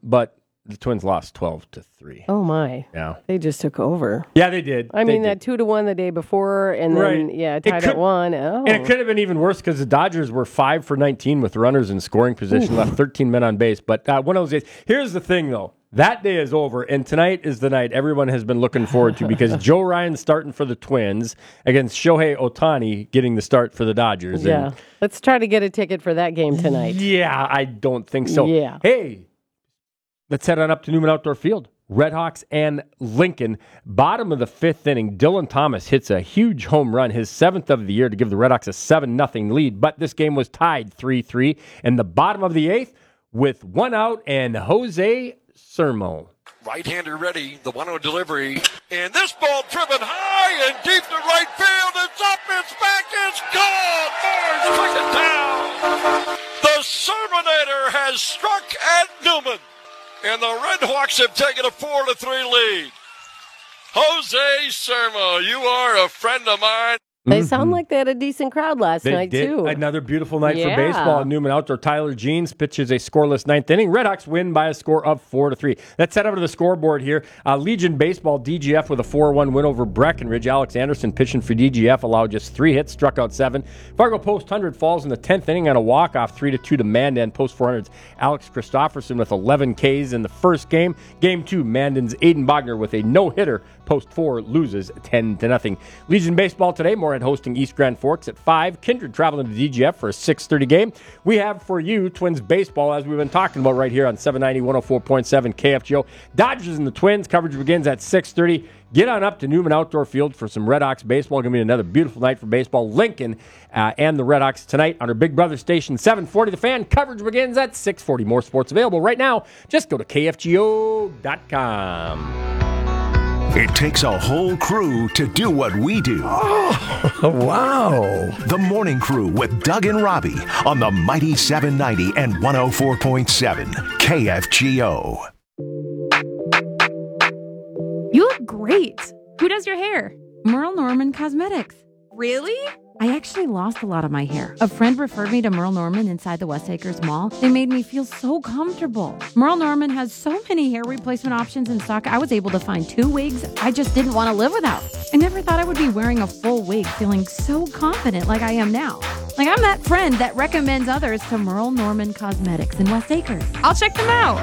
but the Twins lost 12-3. Oh, my. Yeah. They just took over. Yeah, they did. I mean, that 2-1 the day before, and then, tied at 1. Oh. And it could have been even worse because the Dodgers were 5 for 19 with runners in scoring position, left 13 men on base. But one of those days, here's the thing, though. That day is over, and tonight is the night everyone has been looking forward to because Joe Ryan's starting for the Twins against Shohei Ohtani getting the start for the Dodgers. Yeah. Let's try to get a ticket for that game tonight. Yeah, I don't think so. Yeah. Hey, let's head on up to Newman Outdoor Field. Redhawks and Lincoln. Bottom of the fifth inning, Dylan Thomas hits a huge home run, his 7th of the year, to give the Redhawks a 7-0 lead. But this game was tied 3-3 in the bottom of the 8th with 1 out and Jose Sermo. Right-hander ready, the 1-0 delivery. And this ball driven high and deep to right field. It's up, it's back, it's gone. Barnes took it down. The Serminator has struck at Newman. And the Redhawks have taken a 4-3 lead. Jose Sermo, you are a friend of mine. They sound like they had a decent crowd last night, too. Another beautiful night for baseball at Newman Outdoor. Tyler Jeans pitches a scoreless 9th inning. Redhawks win by a score of 4-3. Let's head over to the scoreboard here. Legion Baseball, DGF with a 4-1 win over Breckenridge. Alex Anderson pitching for DGF, allowed just 3 hits, struck out 7. Fargo Post 100 falls in the 10th inning on a walk-off 3-2 to Mandan. Post 400's Alex Christofferson with 11 Ks in the first game. Game 2, Mandan's Aiden Bogner with a no-hitter. Post 4 loses 10-0. Legion Baseball today, Moorhead hosting East Grand Forks at 5. Kindred traveling to DGF for a 6:30 game. We have for you Twins Baseball, as we've been talking about right here on 790, 104.7 KFGO. Dodgers and the Twins. Coverage begins at 6:30. Get on up to Newman Outdoor Field for some Redhawks baseball. Going to be another beautiful night for baseball. Lincoln and the Redhawks tonight on our Big Brother station, 740 The Fan. Coverage begins at 6:40. More sports available right now. Just go to KFGO.com. It takes a whole crew to do what we do. Oh, wow. The Morning Crew with Doug and Robbie on the Mighty 790 and 104.7 KFGO. You look great. Who does your hair? Merle Norman Cosmetics. Really? I actually lost a lot of my hair. A friend referred me to Merle Norman inside the West Acres Mall. They made me feel so comfortable. Merle Norman has so many hair replacement options in stock. I was able to find 2 wigs I just didn't want to live without. I never thought I would be wearing a full wig feeling so confident like I am now. Like I'm that friend that recommends others to Merle Norman Cosmetics in West Acres. I'll check them out.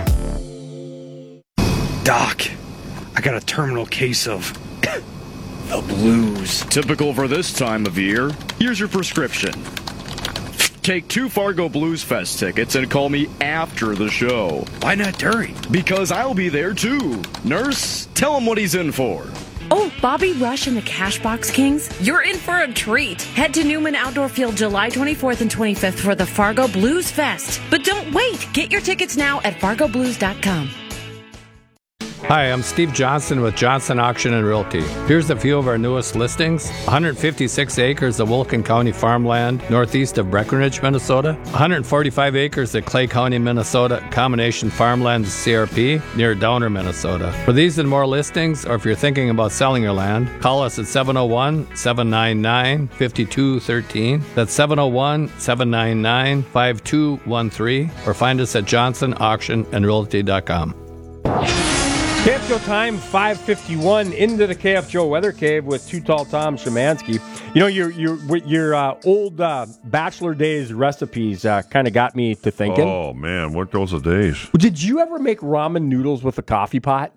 Doc, I got a terminal case of the blues. Typical for this time of year. Here's your prescription. Take 2 Fargo Blues Fest tickets and call me after the show. Why not during? Because I'll be there too. Nurse, tell him what he's in for. Oh, Bobby Rush and the Cashbox Kings, you're in for a treat. Head to Newman Outdoor Field July 24th and 25th for the Fargo Blues Fest. But don't wait. Get your tickets now at fargoblues.com. Hi, I'm Steve Johnson with Johnson Auction and Realty. Here's a few of our newest listings. 156 acres of Wilkin County farmland northeast of Breckenridge, Minnesota. 145 acres of Clay County, Minnesota, combination farmland CRP near Downer, Minnesota. For these and more listings, or if you're thinking about selling your land, call us at 701-799-5213. That's 701-799-5213, or find us at johnsonauctionandrealty.com. KFGO time, 5:51, into the KFGO Weather Cave with Too Tall Tom Szymanski. You know, your old Bachelor Days recipes kind of got me to thinking. Oh, man, what those are days. Did you ever make ramen noodles with a coffee pot?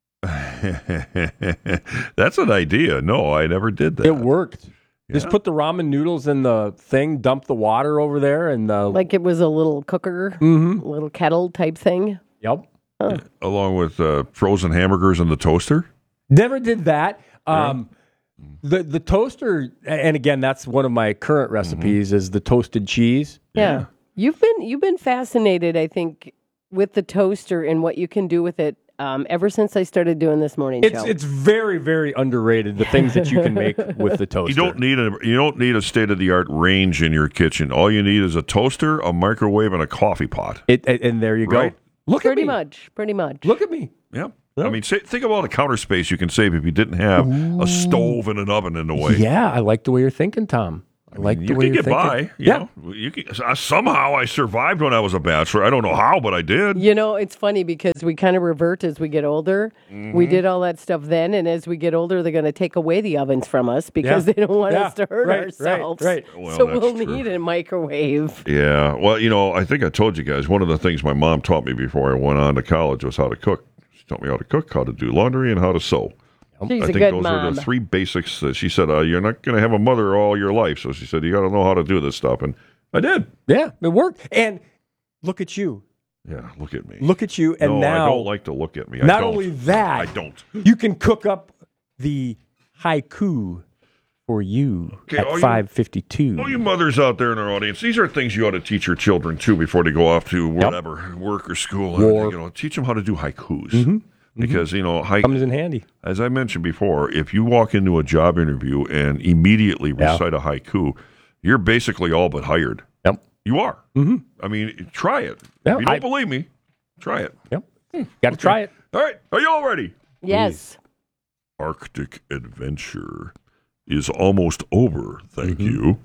That's an idea. No, I never did that. It worked. Yeah. Just put the ramen noodles in the thing, dump the water over there. And like it was a little cooker, little kettle type thing? Yep. Huh. Along with frozen hamburgers in the toaster? Never did that. The toaster, and again, that's one of my current recipes, is the toasted cheese. Yeah. You've been fascinated, I think, with the toaster and what you can do with it ever since I started doing this morning show. It's very, very underrated, the things that you can make with the toaster. You don't need a state-of-the-art range in your kitchen. All you need is a toaster, a microwave, and a coffee pot. And there you go. Right? Look pretty at me. Pretty much. Look at me. Yeah. I mean, think of all the counter space you can save if you didn't have a stove and an oven in the way. Yeah, I like the way you're thinking, Tom. I like the you way can you're get thinking. by. You know? You can, somehow I survived when I was a bachelor. I don't know how, but I did. You know, it's funny because we kind of revert as we get older. Mm-hmm. We did all that stuff then, and as we get older, they're going to take away the ovens from us because they don't want us to hurt ourselves. Right. Well, so that's we'll true. need a microwave. Yeah. Well, you know, I think I told you guys one of the things my mom taught me before I went on to college was how to cook. She taught me how to cook, how to do laundry, and how to sew. She's I a think good those mom. are the three basics that she said, you're not going to have a mother all your life. So she said, you got to know how to do this stuff. And I did. Yeah, it worked. And look at you. Yeah, look at me. Look at you. And no, now, I don't like to look at me. Not only that, I don't. You can cook up the haiku for you at 5:52. All you mothers out there in our audience, these are things you ought to teach your children, too, before they go off to whatever, work or school. War. You know, teach them how to do haikus. Mm-hmm. Because, you know, comes in handy. As I mentioned before, if you walk into a job interview and immediately recite a haiku, you're basically all but hired. Yep. You are. Mm-hmm. I mean, try it. Yeah, if you don't believe me, try it. Yep. Got to try it. All right. Are you all ready? Yes. Arctic adventure is almost over. Thank you.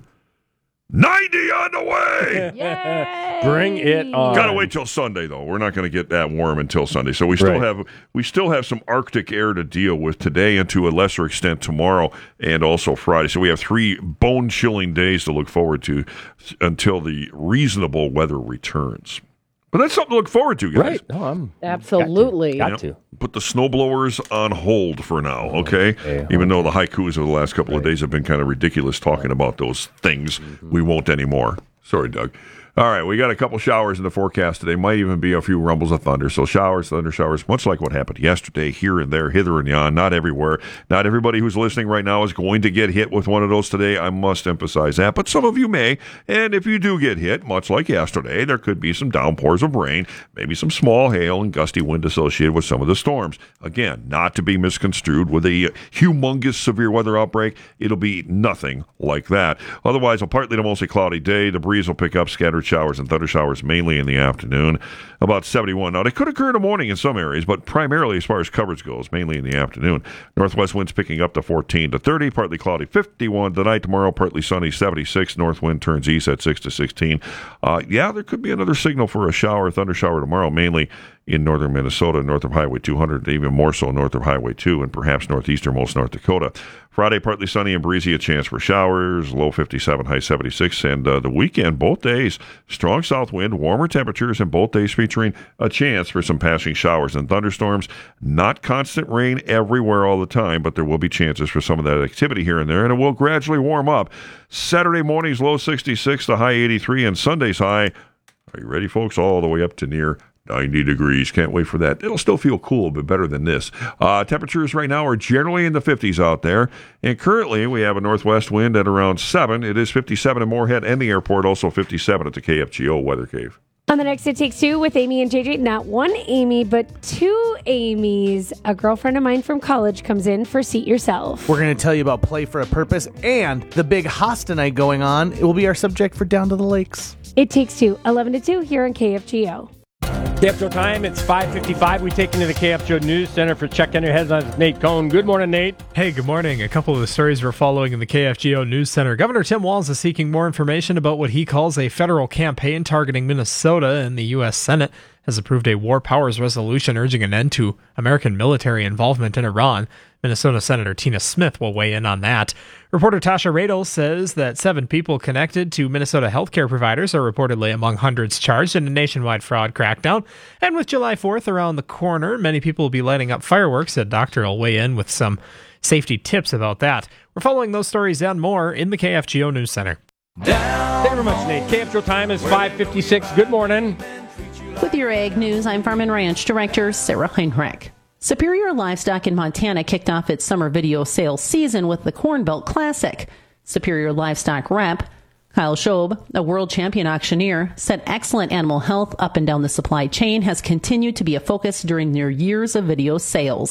90 on the way. Yay! Bring it on. Gotta wait till Sunday though. We're not going to get that warm until Sunday, so we still have some Arctic air to deal with today, and to a lesser extent tomorrow, and also Friday. So we have 3 bone-chilling days to look forward to until the reasonable weather returns. But that's something to look forward to, guys. Right. No, I'm absolutely got to. Put the snowblowers on hold for now, okay? Even though the haikus of the last couple of days have been kind of ridiculous talking about those things, we won't anymore. Sorry, Doug. All right, we got a couple showers in the forecast today. Might even be a few rumbles of thunder. So showers, thunder showers, much like what happened yesterday, here and there, hither and yon, not everywhere. Not everybody who's listening right now is going to get hit with one of those today. I must emphasize that. But some of you may. And if you do get hit, much like yesterday, there could be some downpours of rain, maybe some small hail and gusty wind associated with some of the storms. Again, not to be misconstrued with a humongous severe weather outbreak. It'll be nothing like that. Otherwise, a partly to mostly cloudy day. The breeze will pick up scattered showers and thunder showers mainly in the afternoon, about 71. Now, they could occur in the morning in some areas, but primarily as far as coverage goes, mainly in the afternoon. Northwest winds picking up to 14 to 30, partly cloudy 51 tonight. Tomorrow, partly sunny 76. North wind turns east at 6 to 16. There could be another signal for a shower, thunder shower tomorrow, mainly in northern Minnesota, north of Highway 200, even more so north of Highway 2, and perhaps northeasternmost North Dakota. Friday, partly sunny and breezy, a chance for showers, low 57, high 76. And the weekend, both days, strong south wind, warmer temperatures, and both days featuring a chance for some passing showers and thunderstorms. Not constant rain everywhere all the time, but there will be chances for some of that activity here and there, and it will gradually warm up. Saturday morning's low 66, the high 83, and Sunday's high, are you ready, folks, all the way up to near 90 degrees. Can't wait for that. It'll still feel cool, but better than this. Temperatures right now are generally in the 50s out there. And currently, we have a northwest wind at around 7. It is 57 in Moorhead and the airport, also 57 at the KFGO Weather Cave. On the next It Takes Two with Amy and JJ, not one Amy, but 2 Amy's. A girlfriend of mine from college comes in for Seat Yourself. We're going to tell you about Play for a Purpose and the big Hosta night going on. It will be our subject for Down to the Lakes. It Takes Two, 11 to 2 here on KFGO. KFGO time, it's 5:55. We take into the KFGO News Center for Check On Your Headlines with Nate Cohn. Good morning, Nate. Hey, good morning. A couple of the stories we're following in the KFGO News Center. Governor Tim Walz is seeking more information about what he calls a federal campaign targeting Minnesota, and the U.S. Senate has approved a war powers resolution urging an end to American military involvement in Iran. Minnesota Senator Tina Smith will weigh in on that. Reporter Tasha Radel says that 7 people connected to Minnesota healthcare providers are reportedly among hundreds charged in a nationwide fraud crackdown. And with July 4th around the corner, many people will be lighting up fireworks. A doctor will weigh in with some safety tips about that. We're following those stories and more in the KFGO News Center. Thank you very much, Nate. KFGO time is 5:56. Good morning. With your Ag News, I'm Farm and Ranch Director Sarah Heinrich. Superior Livestock in Montana kicked off its summer video sales season with the Corn Belt Classic. Superior Livestock rep Kyle Schob, a world champion auctioneer, said excellent animal health up and down the supply chain has continued to be a focus during their years of video sales.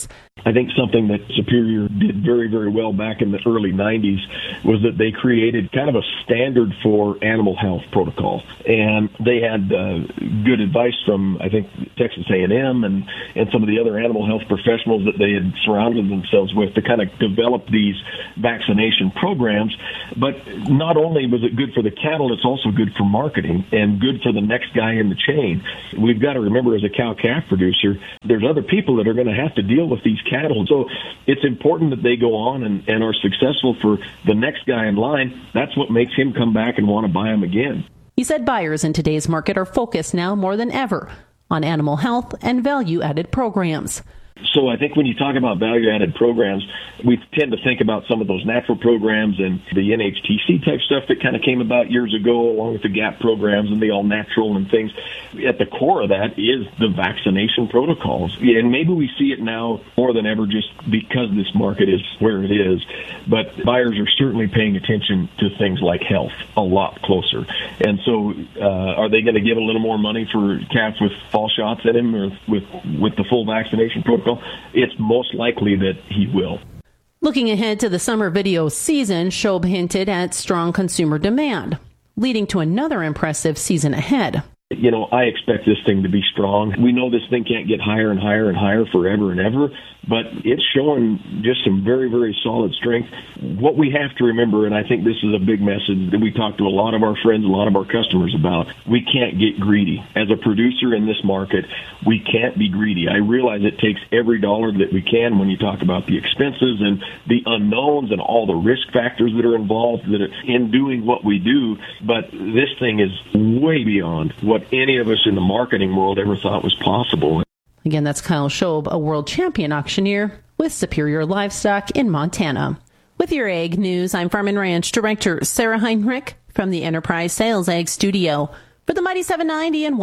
I think something that Superior did very, very well back in the early 90s was that they created kind of a standard for animal health protocol. And they had good advice from, I think, Texas A&M and some of the other animal health professionals that they had surrounded themselves with to kind of develop these vaccination programs. But not only was it good for the cattle, it's also good for marketing and good for the next guy in the chain. We've got to remember, as a cow-calf producer, there's other people that are going to have to deal with these cattle. So it's important that they go on and are successful for the next guy in line. That's what makes him come back and want to buy them again. He said buyers in today's market are focused now more than ever on animal health and value-added programs. So I think when you talk about value-added programs, we tend to think about some of those natural programs and the NHTC type stuff that kind of came about years ago, along with the GAP programs and the all-natural and things. At the core of that is the vaccination protocols. And maybe we see it now more than ever just because this market is where it is. But buyers are certainly paying attention to things like health a lot closer. And so are they going to give a little more money for calves with fall shots in him or with the full vaccination protocol? It's most likely that he will. Looking ahead to the summer video season, Shob hinted at strong consumer demand, leading to another impressive season ahead. You know, I expect this thing to be strong. We know this thing can't get higher and higher and higher forever and ever, but it's showing just some very, very solid strength. What we have to remember, and I think this is a big message that we talk to a lot of our friends, a lot of our customers about, we can't get greedy. As a producer in this market, we can't be greedy. I realize it takes every dollar that we can when you talk about the expenses and the unknowns and all the risk factors that are involved in doing what we do, but this thing is way beyond what any of us in the marketing world ever thought was possible. Again, that's Kyle Shob, a world champion auctioneer with Superior Livestock in Montana. With your Ag News, I'm Farm and Ranch Director Sarah Heinrich from the Enterprise Sales Ag Studio for the Mighty 790 and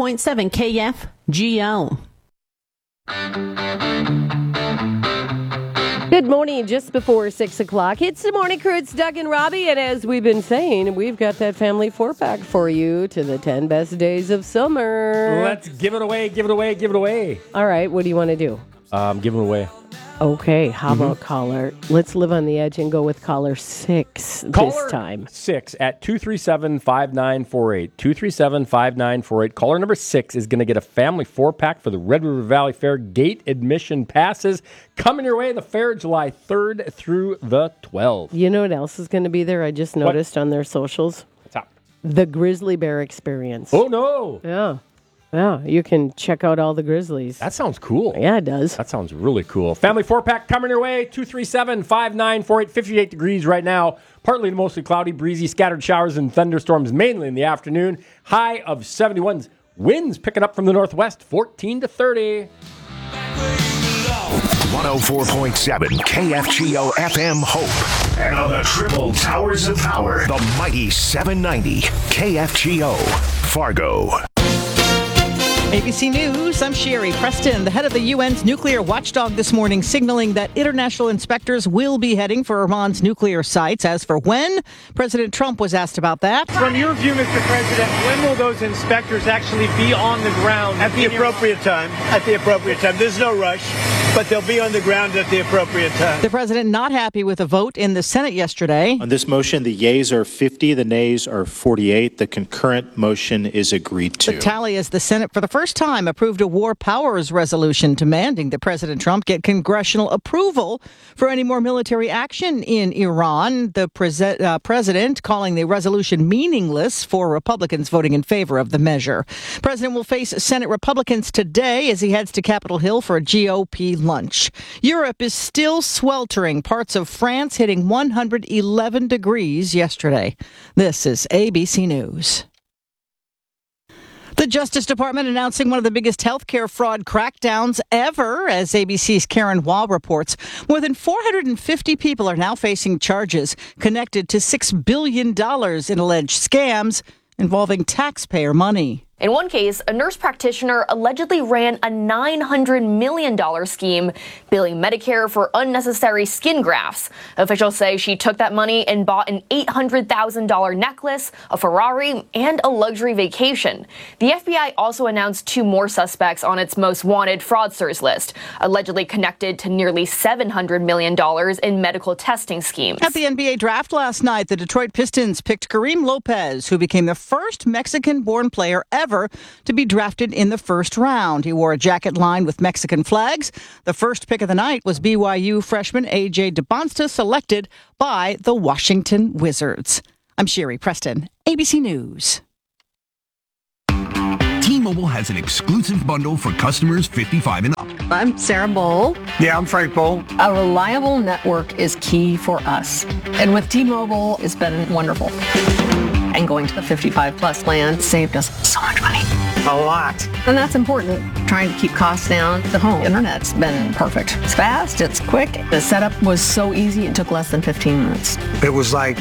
104.7 KFGO. Good morning, just before 6 o'clock. It's the Morning Crew. It's Doug and Robbie, and as we've been saying, we've got that family 4-pack for you to the 10 best days of summer. Let's give it away, give it away, give it away. All right, what do you want to do? Give it away. Okay, how about caller? Let's live on the edge and go with caller 6 this time. 6 at 237-5948. 237-5948. Caller number 6 is going to get a family 4-pack for the Red River Valley Fair gate admission passes. Coming your way, the fair, July 3rd through the 12th. You know what else is going to be there? I just noticed on their socials. What's up? The Grizzly Bear Experience. Oh, no. Yeah. Yeah, you can check out all the Grizzlies. That sounds cool. Yeah, it does. That sounds really cool. Family 4-pack coming your way. 237-5948. 58 degrees right now. Partly to mostly cloudy, breezy, scattered showers and thunderstorms mainly in the afternoon. High of 71. Winds picking up from the northwest, 14 to 30. 104.7 KFGO FM Hope. And on the Triple Towers of Power, the Mighty 790 KFGO Fargo. ABC News, I'm Sherry Preston. The head of the UN's nuclear watchdog this morning signaling that international inspectors will be heading for Iran's nuclear sites. As for when, President Trump was asked about that. From your view, Mr. President, when will those inspectors actually be on the ground? At the appropriate time. At the appropriate time. There's no rush, but they'll be on the ground at the appropriate time. The president not happy with a vote in the Senate yesterday. On this motion, the yeas are 50, the nays are 48. The concurrent motion is agreed to. The tally is the Senate, for the first time, approved a war powers resolution demanding that President Trump get congressional approval for any more military action in Iran. The president calling the resolution meaningless for Republicans voting in favor of the measure. President will face Senate Republicans today as he heads to Capitol Hill for a GOP lunch. Europe is still sweltering. Parts of France hitting 111 degrees yesterday. This is ABC News. The Justice Department announcing one of the biggest healthcare fraud crackdowns ever, as ABC's Karen Wah reports. More than 450 people are now facing charges connected to $6 billion in alleged scams involving taxpayer money. In one case, a nurse practitioner allegedly ran a $900 million scheme, billing Medicare for unnecessary skin grafts. Officials say she took that money and bought an $800,000 necklace, a Ferrari, and a luxury vacation. The FBI also announced 2 more suspects on its most wanted fraudsters list, allegedly connected to nearly $700 million in medical testing schemes. At the NBA draft last night, the Detroit Pistons picked Kareem Lopez, who became the first Mexican-born player ever to be drafted in the first round. He wore a jacket lined with Mexican flags. The first pick of the night was BYU freshman A.J. DeBonsta, selected by the Washington Wizards. I'm Sherry Preston, ABC News. T-Mobile has an exclusive bundle for customers 55 and up. I'm Sarah Bowl. Yeah, I'm Frank Bowl. A reliable network is key for us. And with T-Mobile, it's been wonderful. And going to the 55-plus plan saved us so much money. A lot. And that's important. Trying to keep costs down. The home internet's been perfect. It's fast, it's quick. The setup was so easy, it took less than 15 minutes. It was like,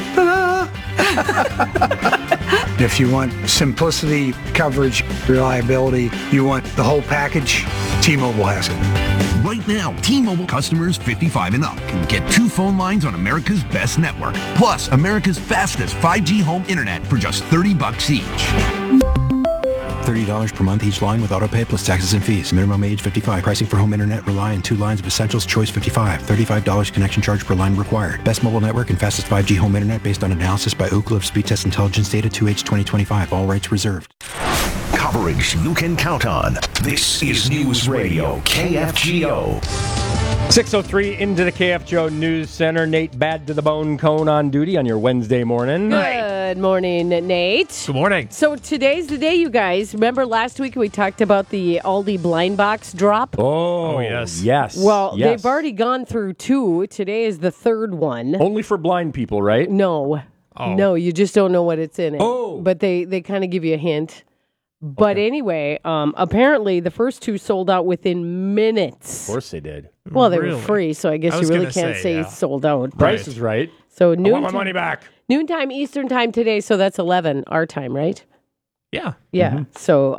If you want simplicity, coverage, reliability, you want the whole package, T-Mobile has it. Right now, T-Mobile customers 55 and up can get 2 phone lines on America's best network, plus America's fastest 5G home internet for just $30 each. $30 per month each line with autopay plus taxes and fees. Minimum age 55. Pricing for home internet rely on 2 lines of Essentials Choice 55. $35 connection charge per line required. Best mobile network and fastest 5G home internet based on analysis by Ookla of Speed Test Intelligence data 2H 2025. All rights reserved. Coverage you can count on. This is News Radio KFGO. 6:03 into the KFGO News Center. Nate Bad to the Bone Cone on duty on your Wednesday morning. Good morning, Nate. Good morning. So today's the day, you guys. Remember last week we talked about the Aldi blind box drop? Oh, yes. Yes. Well, yes. they've already gone through 2. Today is the 3rd one. Only for blind people, right? No. Oh. No, you just don't know what it's in it. Oh. But they kind of give you a hint. But anyway, apparently the first 2 sold out within minutes. Of course they did. Well, they were free, so I guess you really can't say sold out. Price is right. So I want my money back. Noontime Eastern time today, so that's 11 our time, right? Yeah. Yeah. Mm-hmm. So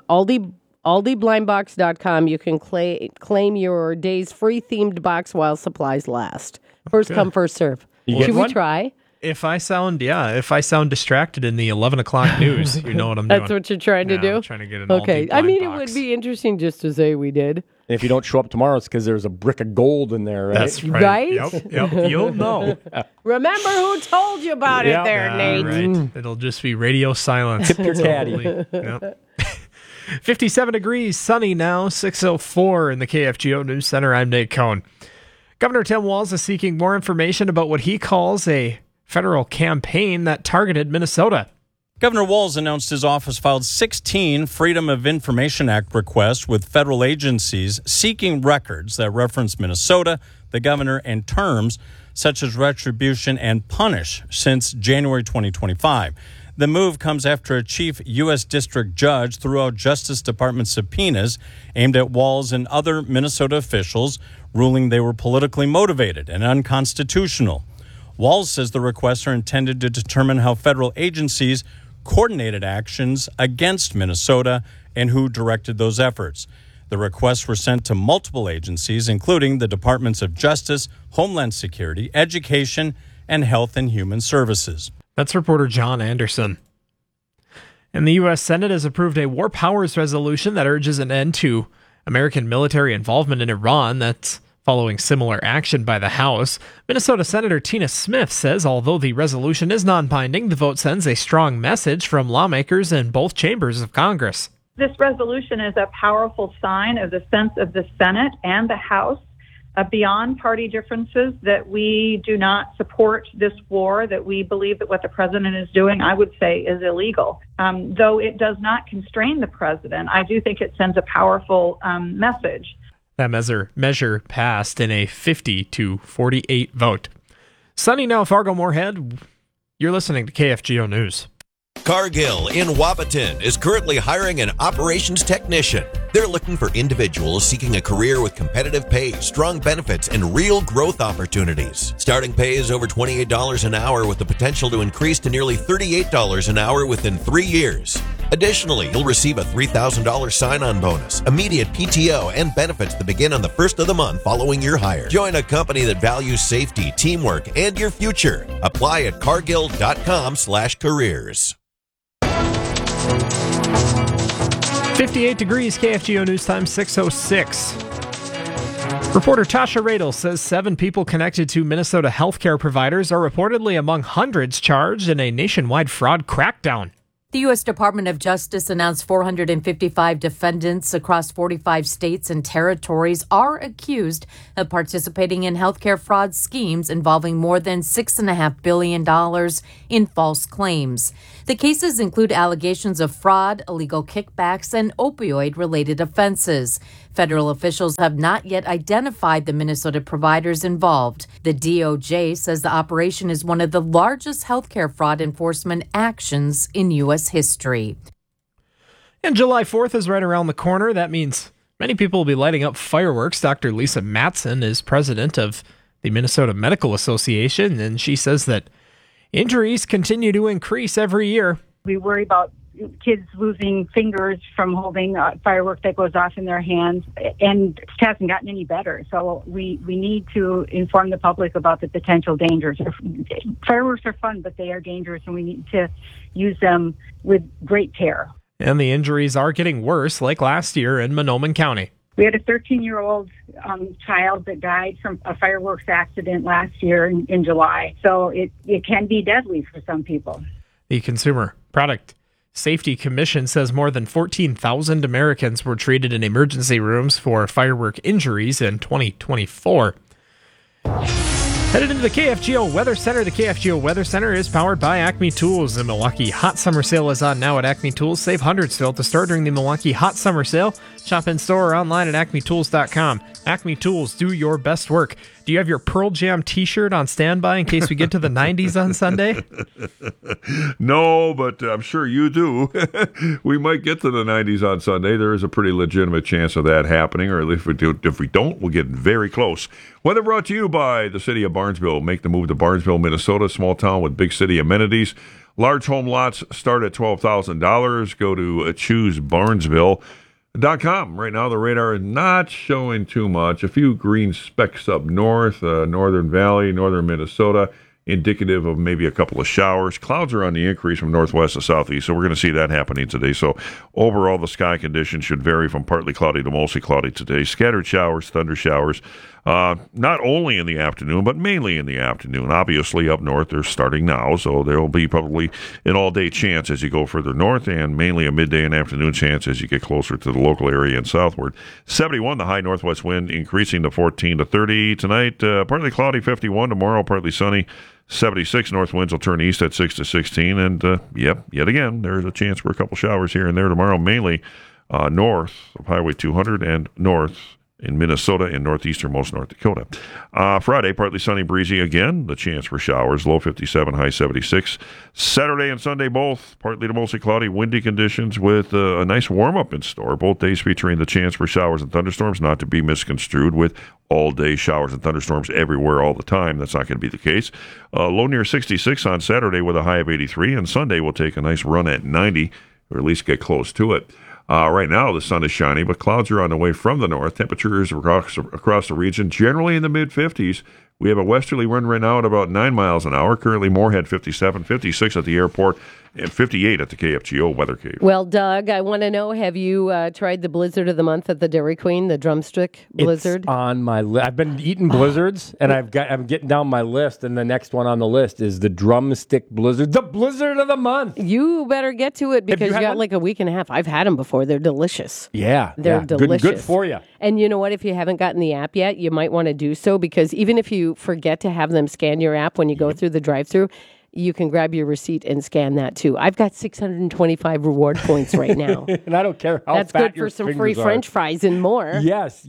AldiBlindBox.com, you can claim your day's free themed box while supplies last. First come, first serve. Should we try? If I sound distracted in the 11 o'clock news, you know what I'm doing. That's what you're trying to do? I'm trying to get an Okay. Aldi I mean, blind it box. would be interesting just to say we did. And if you don't show up tomorrow, it's because there's a brick of gold in there, right? That's right. Yep. You'll know. Remember who told you about it there, Nate. Right. It'll just be radio silence. Tip your caddy. Yep. 57 degrees, sunny now, 6:04 in the KFGO News Center. I'm Nate Cohn. Governor Tim Walz is seeking more information about what he calls a federal campaign that targeted Minnesota. Governor Walz announced his office filed 16 Freedom of Information Act requests with federal agencies seeking records that reference Minnesota, the governor, and terms such as retribution and punish since January 2025. The move comes after a chief U.S. district judge threw out Justice Department subpoenas aimed at Walz and other Minnesota officials, ruling they were politically motivated and unconstitutional. Walz says the requests are intended to determine how federal agencies coordinated actions against Minnesota and who directed those efforts. The requests were sent to multiple agencies, including the Departments of Justice, Homeland Security, Education, and Health and Human Services. That's reporter John Anderson. And the U.S. Senate has approved a war powers resolution that urges an end to American military involvement in Iran. That's following similar action by the House. Minnesota Senator Tina Smith says although the resolution is non-binding, the vote sends a strong message from lawmakers in both chambers of Congress. This resolution is a powerful sign of the sense of the Senate and the House beyond party differences that we do not support this war, that we believe that what the president is doing, I would say, is illegal. Though it does not constrain the president, I do think it sends a powerful message. That measure passed in a 50-48 vote. Sunny now, Fargo-Moorhead. You're listening to KFGO News. Cargill in Wapaton is currently hiring an operations technician. They're looking for individuals seeking a career with competitive pay, strong benefits, and real growth opportunities. Starting pay is over $28 an hour with the potential to increase to nearly $38 an hour within 3 years. Additionally, you'll receive a $3,000 sign-on bonus, immediate PTO, and benefits that begin on the first of the month following your hire. Join a company that values safety, teamwork, and your future. Apply at cargill.com/careers. 58 degrees, KFGO News Time 6:06. Reporter Tasha Radel says 7 people connected to Minnesota healthcare providers are reportedly among hundreds charged in a nationwide fraud crackdown. The U.S. Department of Justice announced 455 defendants across 45 states and territories are accused of participating in healthcare fraud schemes involving more than $6.5 billion in false claims. The cases include allegations of fraud, illegal kickbacks, and opioid-related offenses. Federal officials have not yet identified the Minnesota providers involved. The DOJ says the operation is one of the largest healthcare fraud enforcement actions in U.S. history. And July 4th is right around the corner. That means many people will be lighting up fireworks. Dr. Lisa Matson is president of the Minnesota Medical Association, and she says that injuries continue to increase every year. We worry about kids losing fingers from holding a firework that goes off in their hands, and it hasn't gotten any better. So we need to inform the public about the potential dangers. Fireworks are fun, but they are dangerous, and we need to use them with great care. And the injuries are getting worse, like last year in Mahnomen County. We had a 13-year-old child that died from a fireworks accident last year in July. So it can be deadly for some people. The Consumer Product Safety Commission says more than 14,000 Americans were treated in emergency rooms for firework injuries in 2024. Headed into the KFGO Weather Center. The KFGO Weather Center is powered by Acme Tools. The Milwaukee Hot Summer Sale is on now at Acme Tools. Save hundreds still at the store during the Milwaukee Hot Summer Sale. Shop in store or online at acmetools.com. Acme Tools, do your best work. Do you have your Pearl Jam t-shirt on standby in case we get to the 90s on Sunday? No, but I'm sure you do. We might get to the 90s on Sunday. There is a pretty legitimate chance of that happening, or at least if we don't, we'll get very close. Weather brought to you by the city of Barnesville. Make the move to Barnesville, Minnesota, small town with big city amenities. Large home lots start at $12,000. Go to choosebarnesville.com. Right now, the radar is not showing too much. A few green specks up north, northern valley, northern Minnesota, indicative of maybe a couple of showers. Clouds are on the increase from northwest to southeast, so we're going to see that happening today. So overall, the sky conditions should vary from partly cloudy to mostly cloudy today. Scattered showers, thunder showers, not only in the afternoon, but mainly in the afternoon. Obviously, up north, they're starting now, so there will be probably an all-day chance as you go further north, and mainly a midday and afternoon chance as you get closer to the local area and southward. 71, the high northwest wind increasing to 14 to 30 tonight. Partly cloudy, 51. Tomorrow, partly sunny, 76. North winds will turn east at 6 to 16. And, yet again, there's a chance for a couple showers here and there tomorrow, mainly north of Highway 200 and north in Minnesota and northeasternmost North Dakota. Friday, partly sunny, breezy again. The chance for showers, low 57, high 76. Saturday and Sunday, both partly to mostly cloudy, windy conditions with a nice warm-up in store. Both days featuring the chance for showers and thunderstorms, not to be misconstrued with all-day showers and thunderstorms everywhere all the time. That's not going to be the case. Low near 66 on Saturday with a high of 83, and Sunday will take a nice run at 90, or at least get close to it. Right now, the sun is shining, but clouds are on the way from the north. Temperatures across the region generally in the mid-50s. We have a westerly wind right now at about 9 miles an hour. Currently, Moorhead 57, 56 at the airport, and 58 at the KFGO Weather Cave. Well, Doug, I want to know, have you tried the Blizzard of the Month at the Dairy Queen, the drumstick blizzard? It's on my list. I've been eating blizzards, and I'm getting down my list, and the next one on the list is the drumstick blizzard, the Blizzard of the Month. You better get to it because you got one? like a week and a half. I've had them before. They're delicious. Yeah. They're delicious. Good for you. And you know what? If you haven't gotten the app yet, you might want to do so, because even if you forget to have them scan your app when you go through the drive-thru, you can grab your receipt and scan that too. I've got 625 reward points right now. And I don't care how That's fat good your for some fingers free are. French fries and more. Yes.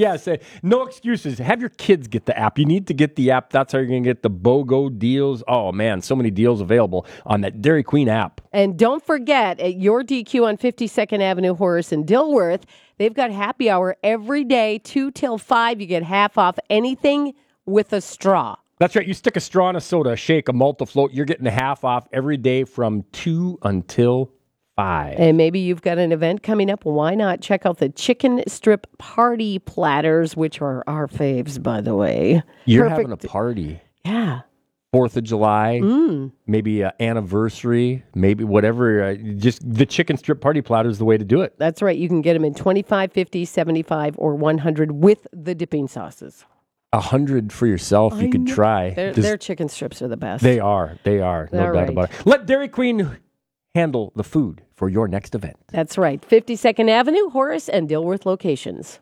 No excuses. Have your kids get the app. You need to get the app. That's how you're going to get the BOGO deals. Oh, man, so many deals available on that Dairy Queen app. And don't forget, at your DQ on 52nd Avenue, Horace and Dilworth, they've got happy hour every day, 2 till 5. You get half off anything with a straw. That's right. You stick a straw in a soda, a shake, a malt, a float. You're getting half off every day from 2 until 5. And maybe you've got an event coming up. Why not check out the chicken strip party platters, which are our faves, by the way. You're having a party. Yeah. 4th of July, maybe an anniversary, maybe whatever. Just the chicken strip party platter is the way to do it. That's right. You can get them in 25, 50, 75, or 100 with the dipping sauces. 100 for yourself. You could try. Their chicken strips are the best. They are. No doubt about it. Let Dairy Queen handle the food for your next event. That's right. 52nd Avenue, Horace, and Dilworth locations.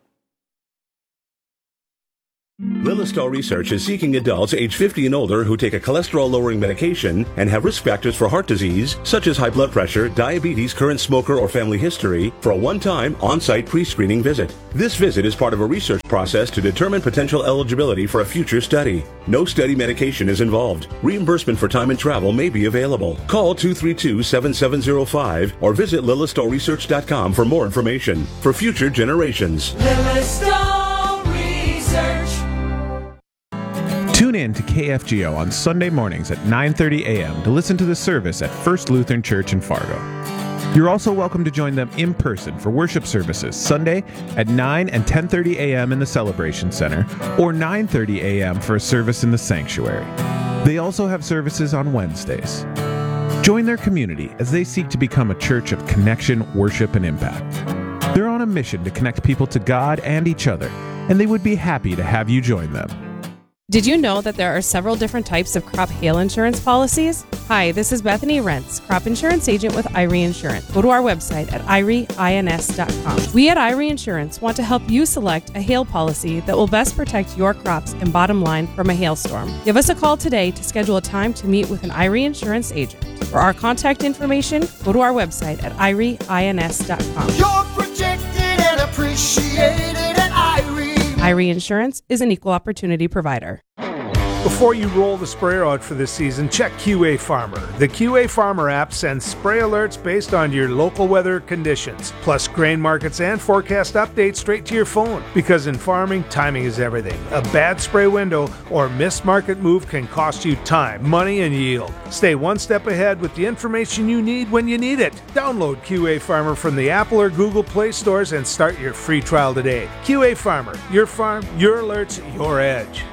Lillistow Research is seeking adults age 50 and older who take a cholesterol-lowering medication and have risk factors for heart disease, such as high blood pressure, diabetes, current smoker, or family history, for a one-time on-site pre-screening visit. This visit is part of a research process to determine potential eligibility for a future study. No study medication is involved. Reimbursement for time and travel may be available. Call 232-7705 or visit lillistowresearch.com for more information. For future generations. Lillistow Research. Tune in to KFGO on Sunday mornings at 9:30 a.m. to listen to the service at First Lutheran Church in Fargo. You're also welcome to join them in person for worship services Sunday at 9 and 10:30 a.m. in the Celebration Center or 9:30 a.m. for a service in the sanctuary. They also have services on Wednesdays. Join their community as they seek to become a church of connection, worship, and impact. They're on a mission to connect people to God and each other, and they would be happy to have you join them. Did you know that there are several different types of crop hail insurance policies? Hi, this is Bethany Rentz, crop insurance agent with IRE Insurance. Go to our website at IREINS.com. We at IRE Insurance want to help you select a hail policy that will best protect your crops and bottom line from a hailstorm. Give us a call today to schedule a time to meet with an IRE Insurance agent. For our contact information, go to our website at IREINS.com. You're protected and appreciated at IRE. IRE Insurance is an equal opportunity provider. Before you roll the sprayer out for this season, check QA Farmer. The QA Farmer app sends spray alerts based on your local weather conditions, plus grain markets and forecast updates straight to your phone. Because in farming, timing is everything. A bad spray window or missed market move can cost you time, money, and yield. Stay one step ahead with the information you need when you need it. Download QA Farmer from the Apple or Google Play stores and start your free trial today. QA Farmer, your farm, your alerts, your edge.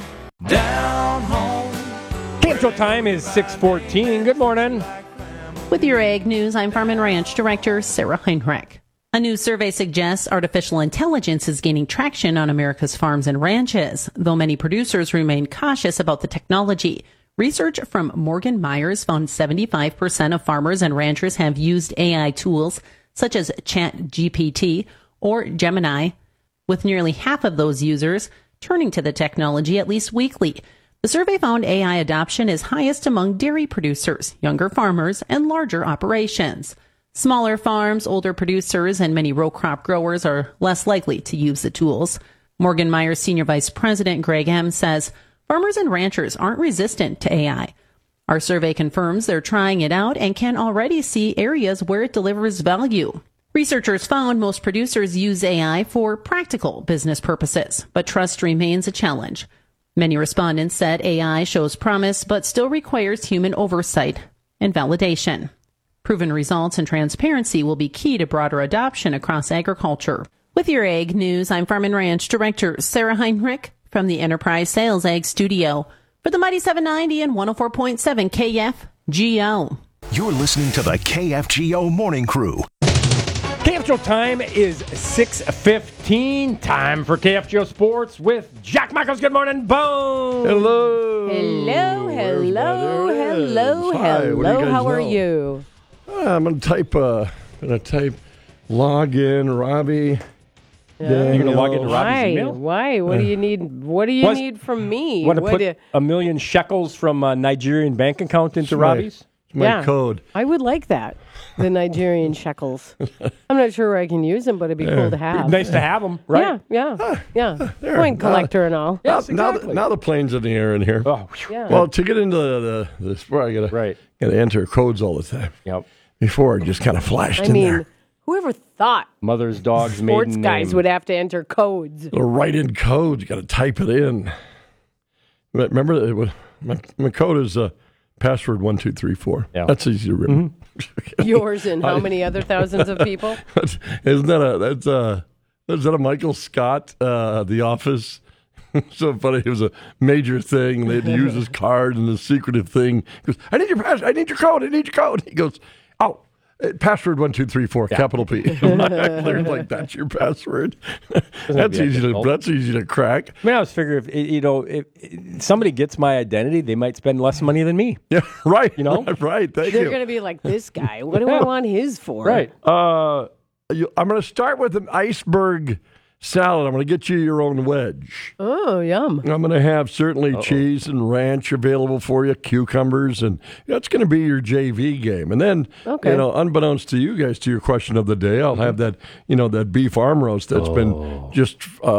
Down home. Camp Show time is 6:14. Good morning. With your Ag News, I'm Farm and Ranch Director Sarah Heinrich. A new survey suggests artificial intelligence is gaining traction on America's farms and ranches, though many producers remain cautious about the technology. Research from Morgan Myers found 75% of farmers and ranchers have used AI tools such as ChatGPT or Gemini, with nearly half of those users turning to the technology at least weekly. The survey found AI adoption is highest among dairy producers, younger farmers, and larger operations. Smaller farms, older producers, and many row crop growers are less likely to use the tools. Morgan Myers Senior Vice President Greg M. says farmers and ranchers aren't resistant to AI. Our survey confirms they're trying it out and can already see areas where it delivers value. Researchers found most producers use AI for practical business purposes, but trust remains a challenge. Many respondents said AI shows promise, but still requires human oversight and validation. Proven results and transparency will be key to broader adoption across agriculture. With your Ag News, I'm Farm and Ranch Director Sarah Heinrich from the Enterprise Sales Ag Studio for the Mighty 790 and 104.7 KFGO. You're listening to the KFGO Morning Crew. KFGO time is 6:15. Time for KFGO Sports with Jack Michaels. Good morning, Boom. Hello. How are you? I'm gonna type login, Robbie. You're gonna log into Robbie's email? Why? What do you need? What do you need from me? Want to put $1 million shekels from a Nigerian bank account into Robbie's? My code. I would like that. The Nigerian shekels. I'm not sure where I can use them, but it'd be cool to have. Nice to have them, right? Yeah. Coin collector and all. Yes, exactly. Now the plane's in the air in here. Oh, yeah. Well, to get into the sport, I gotta enter codes all the time. Yep. Before it just kind of flashed in there. Whoever thought mother's dog's maiden sports guys name would have to enter codes? Little write-in codes. You got to type it in. Remember, my code is Password 1234. Yeah. That's easy to remember. Yours and how many other thousands of people? Isn't that is that a Michael Scott, The Office? So funny. It was a major thing. They had to use his card and the secretive thing. He goes, I need your password. I need your code. I need your code. He goes, oh, password 1234, capital P. Like, that's your password. That's easy to crack. I mean, I was figuring if somebody gets my identity, they might spend less money than me. Yeah, right. You know, right. Thank They're you. going to be like, this guy. What do I want his for? Right. I'm going to start with an iceberg salad. I'm going to get you your own wedge. Oh, yum. I'm going to have certainly cheese and ranch available for you, cucumbers, and it's going to be your JV game. And then, unbeknownst to you guys, to your question of the day, I'll have that, that beef arm roast that's been just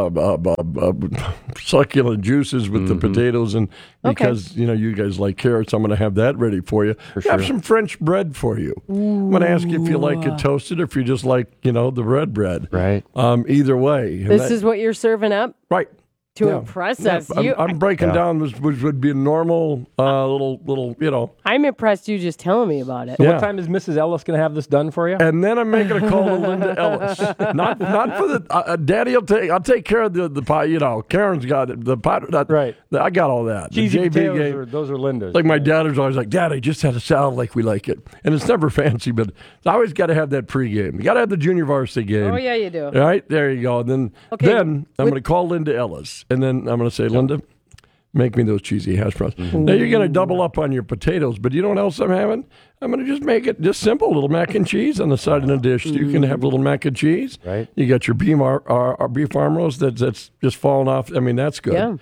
succulent juices with the potatoes. And because, you guys like carrots, I'm going to have that ready for you. Have some French bread for you. I'm going to ask you if you like it toasted or if you just like, the red bread. Right. Either way. This is what you're serving up? Right. To impress us. I'm breaking down which would be a normal little. I'm impressed you just telling me about it. So what time is Mrs. Ellis going to have this done for you? And then I'm making a call to Linda Ellis. Not for the Daddy. I'll take care of the pot. Karen's got it. The pot. Right. I got all that. Cheesy the JV potatoes game, those are Linda's. Like my dad was always like, Dad, I just had a salad like we like it, and it's never fancy, but I always got to have that pregame. You got to have the junior varsity game. Oh yeah, you do. All right, there you go. And then I'm going to call Linda Ellis, and then I'm going to say, Linda, make me those cheesy hash browns. Now you're going to double up on your potatoes, but you know what else I'm having? I'm going to just make it just simple, little mac and cheese on the side of the dish. You can have a little mac and cheese. Right. You got your beef arm roast that's just falling off. I mean, that's good. Yeah.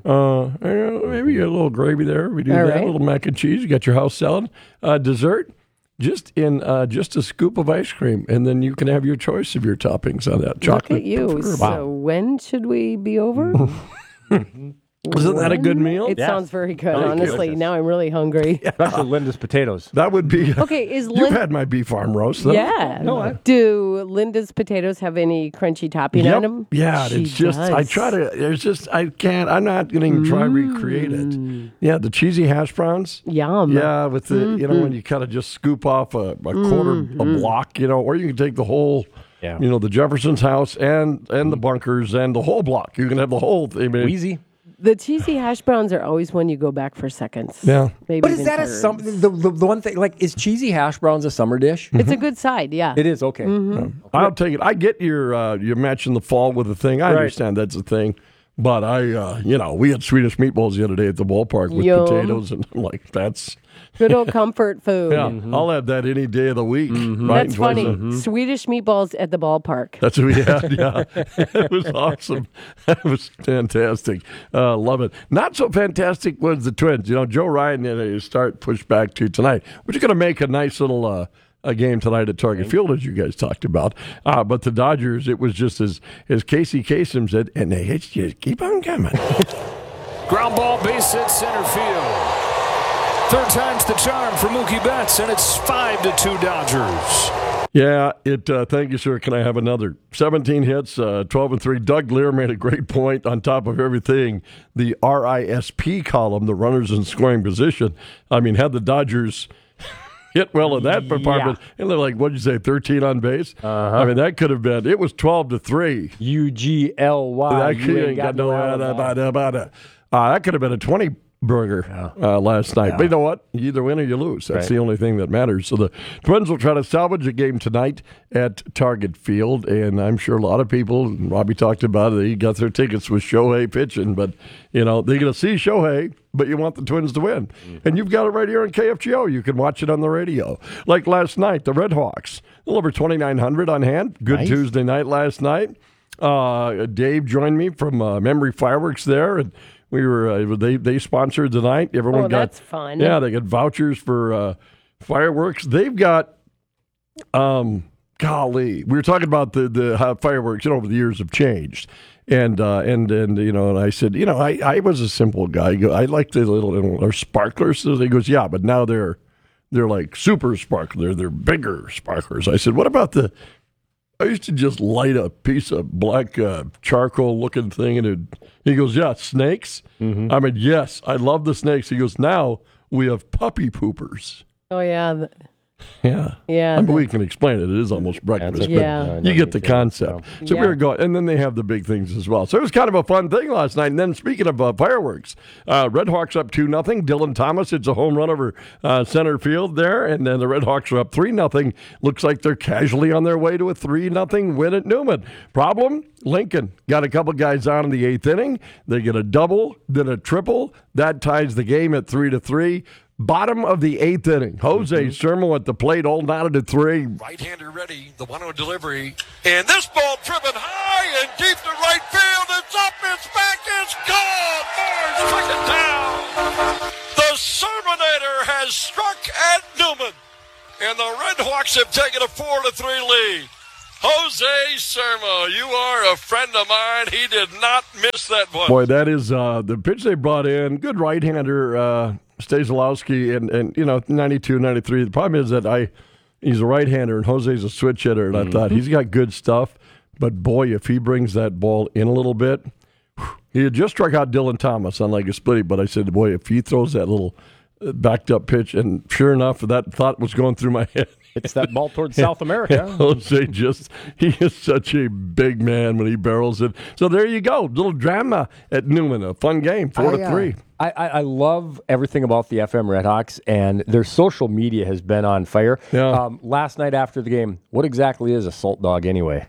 Maybe a little gravy there. We do that. A little mac and cheese. You got your house salad. Dessert. Just a scoop of ice cream, and then you can have your choice of your toppings on that. Chocolate. Look at you. So when should we be over? Isn't that a good meal? It sounds very good, honestly. Now I'm really hungry. Especially Linda's potatoes. That would be. Okay, you've had my beef arm roast, though. Yeah. No, do Linda's potatoes have any crunchy topping on them? Yeah, it's just I try to. There's just I can't. I'm not going to try to recreate it. Yeah, the cheesy hash browns. Yum. Yeah, with the when you kind of just scoop off a quarter a block, or you can take the whole. Yeah. The Jefferson's house and the bunkers and the whole block. You can have the whole thing. Easy. The cheesy hash browns are always when you go back for seconds. Yeah. Maybe but is that something? The one thing, like, is cheesy hash browns a summer dish? It's a good side, yeah. It is, okay. I'll take it. I get you're matching the fall with the thing. I understand that's a thing. But we had Swedish meatballs the other day at the ballpark with potatoes, and I'm like, that's good old comfort food. Yeah, I'll have that any day of the week. Right? That's funny. Swedish meatballs at the ballpark. That's what we had. Yeah, it was awesome. That was fantastic. Love it. Not so fantastic was the Twins. Joe Ryan they start pushed back to tonight, which is going to make a nice little. A game tonight at Target Field, as you guys talked about. But the Dodgers, it was just as Casey Kasem said, and they just keep on coming. Ground ball, base hit, center field. Third time's the charm for Mookie Betts, and it's 5-2 Dodgers. Yeah, thank you, sir. Can I have another? 17 hits, 12-3. Doug Lear made a great point on top of everything. The RISP column, the runners in scoring position, had the Dodgers hit well in that department, and they're like, what'd you say, 13 on base? That could have been, it was 12-3. UGLY. That could have been a 20 burger last night. But you know what? You either win or you lose. That's the only thing that matters. So the Twins will try to salvage a game tonight at Target Field, and I'm sure a lot of people, and Robbie talked about it, they got their tickets with Shohei pitching, but, they're going to see Shohei, but you want the Twins to win. And you've got it right here on KFGO. You can watch it on the radio. Like last night, the Red Hawks, a little over 2,900 on hand. Good Tuesday night last night. Dave joined me from Memory Fireworks there, and we were they sponsored the night. Everyone got that's fun. Yeah, they got vouchers for fireworks. They've got golly, we were talking about the how fireworks over the years have changed. And I said, I was a simple guy. I like the little sparklers. So he goes, yeah, but now they're like super sparkler. They're bigger sparklers. I said, what about I used to just light a piece of black charcoal looking thing, and he goes, yeah, snakes. Yes, I love the snakes. He goes, now we have puppy poopers. Oh, yeah. Yeah. Yeah. I mean, we can explain it. It is almost breakfast. But Yeah. you get the concept. So we Yeah. were going, and then they have the big things as well. So it was kind of a fun thing last night. And then speaking of fireworks, Red Hawks up 2-0. Dylan Thomas hits a home run over center field there. And then the Red Hawks are up 3-0. Looks like they're casually on their way to a 3-0 win at Newman. Problem? Lincoln got a couple guys on in the 8th inning. They get a double, then a triple. That ties the game at 3-3. Bottom of the 8th inning. Jose Sermo at the plate, all knotted at 3. Right-hander ready, the 1-0 delivery. And this ball driven high and deep to right field. It's up, it's back, it's gone. Moore's took it down. The Sermonator has struck at Newman. And the Red Hawks have taken a 4-3 lead. Jose Sermo, you are a friend of mine. He did not miss that one. Boy, that is the pitch they brought in. Good right-hander, Staszlowski, and 92, 93. The problem is that he's a right-hander and Jose's a switch hitter, and I thought he's got good stuff. But boy, if he brings that ball in a little bit, he had just struck out Dylan Thomas on like a splitty. But I said, boy, if he throws that little backed-up pitch, and sure enough, that thought was going through my head. It's that ball towards South America. Jose he is such a big man when he barrels it. So there you go. Little drama at Newman. A fun game, 4-3. I love everything about the FM Redhawks, and their social media has been on fire. Yeah. Last night after the game, what exactly is a salt dog anyway?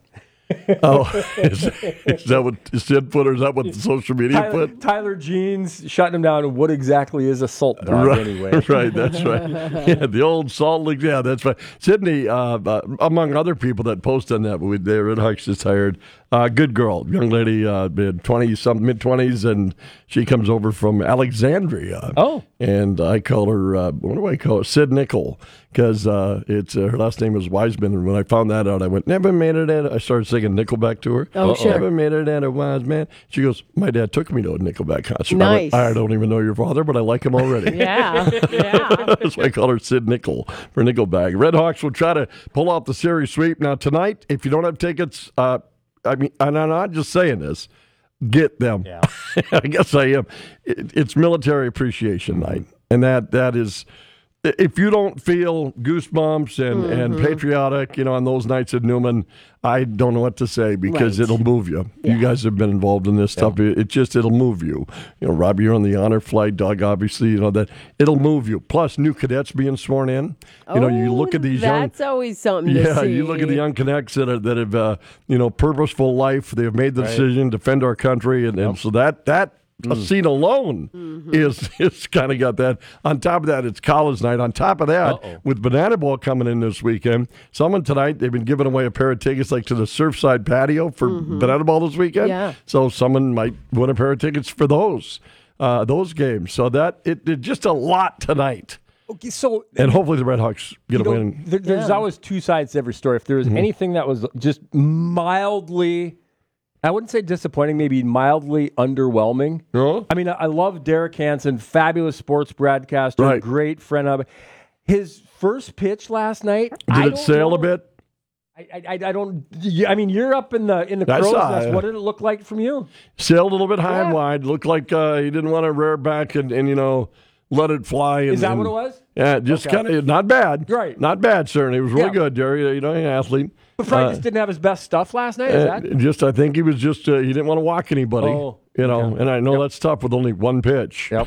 Oh, is that what Sid put, or is that what the social media put? Tyler Jeans shutting him down. What exactly is a salt dog anyway? Right, that's right. Yeah, the old Salt Lake. Yeah, that's right. Sydney, among other people that post on that, the Red Hawks just hired good girl, young lady, mid-20s, mid-20s, and she comes over from Alexandria. Oh. And I call her, what do I call her? Sid Nickel, because it's her last name is Wiseman. And when I found that out, I went, never made it in. I started singing Nickelback to her. Oh, sure. Never made it in a Wiseman. She goes, my dad took me to a Nickelback concert. Nice. I don't even know your father, but I like him already. Yeah. That's why I call her Sid Nickel for Nickelback. Red Hawks will try to pull off the series sweep. Now, tonight, if you don't have tickets, and I'm not just saying this, get them. Yeah. I guess I am. It's Military Appreciation Night, and that is, if you don't feel goosebumps and patriotic, on those nights at Newman, I don't know what to say, because it'll move you. Yeah. You guys have been involved in this stuff. It'll move you. Robbie, you're on the honor flight. Doug, obviously, that it'll move you. Plus, new cadets being sworn in. You look at these young. That's always something to see. You look at the young cadets that have purposeful life. They have made the decision to defend our country, and so that. A scene alone is kind of got that. On top of that, it's college night. On top of that, with Banana Bowl coming in this weekend, someone tonight, they've been giving away a pair of tickets like to the Surfside Patio for Banana Bowl this weekend. Yeah. So someone might win a pair of tickets for those games. So it just a lot tonight. Okay, so and hopefully the Red Hawks get a win. There's always two sides to every story. If there was anything that was just mildly, I wouldn't say disappointing, maybe mildly underwhelming. No? I mean, I love Derek Hansen, fabulous sports broadcaster, great friend of his first pitch last night. Did it sail a bit? I don't. I mean, you're up in the crow's nest. What did it look like from you? Sailed a little bit high and wide. Looked like he didn't want to rear back and let it fly. Is that what it was? Yeah, just kind of not bad. Right. Not bad, certainly. It was really good, Jerry. An athlete. But Frank just didn't have his best stuff last night? Is that? I think he was just, he didn't want to walk anybody. Oh, and I know that's tough with only one pitch. Yep.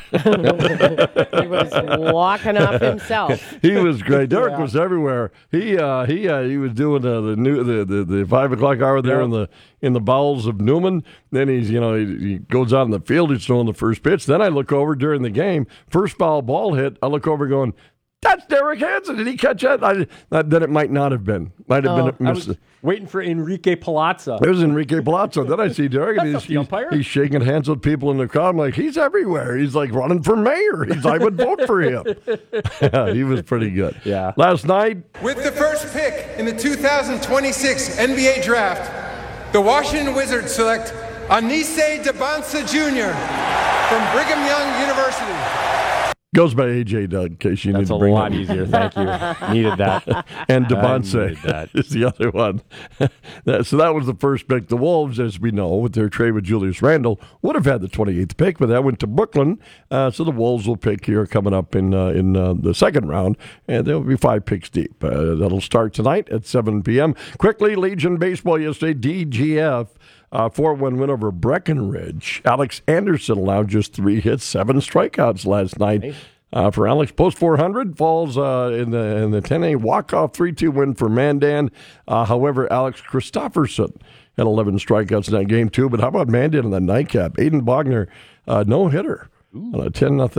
He was walking off himself. He was great. Derek was everywhere. He was doing the 5 o'clock hour there in the bowels of Newman. Then he goes out in the field. He's throwing the first pitch. Then I look over during the game. First foul ball hit. I look over going, that's Derek Hansen. Did he catch that? Then it might not have been. Might have been. I was waiting for Enrique Palazzo. It was Enrique Palazzo. Then I see Derek, and he's shaking hands with people in the crowd. I'm like, he's everywhere. He's like running for mayor. I would vote for him. Yeah, he was pretty good. Yeah. Last night, with the first pick in the 2026 NBA Draft, the Washington Wizards select Anise Debonsa Jr. from Brigham Young University. Goes by AJ Doug, in case you need to bring That's a lot easier. Thank you. Needed that. And needed Devontae that. is the other one. So that was the first pick. The Wolves, as we know, with their trade with Julius Randle, would have had the 28th pick, but that went to Brooklyn. So the Wolves will pick here coming up in the second round, and they'll be 5 picks deep. That'll start tonight at 7 p.m. Quickly, Legion Baseball yesterday, DGF. 4-1 win over Breckenridge. Alex Anderson allowed just 3 hits, 7 strikeouts last night. For Alex, post 400 falls in the 10A walk-off 3-2 win for Mandan. However, Alex Christopherson had 11 strikeouts in that game too. But how about Mandan in the nightcap? Aiden Bogner, no hitter. On a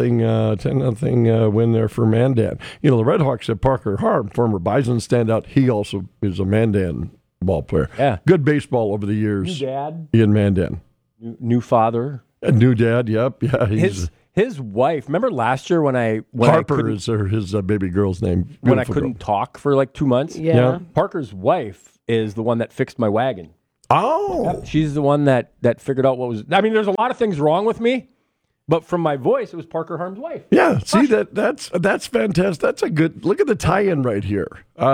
10-0 win there for Mandan. You know, the Red Hawks had Parker Harm, former Bison standout. He also is a Mandan ball player. Yeah. Good baseball over the years. New dad. Ian Mandan. New father. A new dad, yep. Yeah, his wife, remember last year when Harper is his baby girl's name. When I couldn't talk for like 2 months? Yeah. Parker's wife is the one that fixed my wagon. Oh. Yep, she's the one that figured out what was... I mean, there's a lot of things wrong with me, but from my voice, it was Parker Harm's wife. Yeah, see, that's fantastic. That's a good... Look at the tie-in right here.